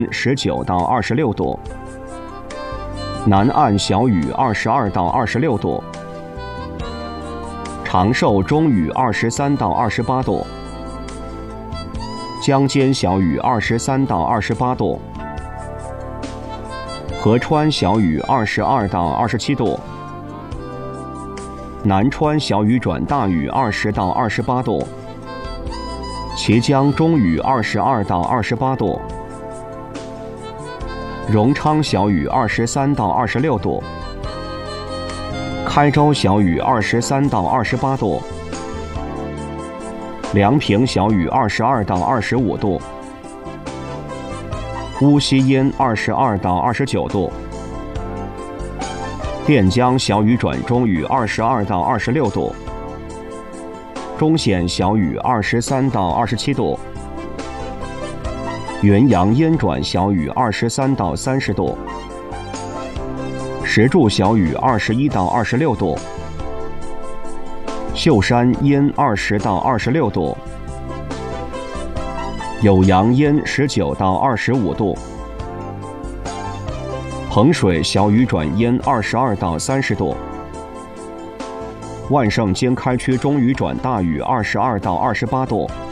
19到26度，南岸小雨22到26度，长寿中雨23到28度，江间小雨23到28度，合川小雨22到27度，南川小雨转大雨20到28度，綦江中雨22到28度，荣昌小雨23到26度，开州小雨23到28度，梁平小雨22到25度，乌溪烟22到29度，垫江小雨转中雨22到26度，中显小雨23到27度，元阳烟转小雨23到30度，石柱小雨21到26度，秀山烟20到26度，酉阳烟19到25度，衡水小雨转烟22到30度，万盛经开区中雨转大雨22到28度。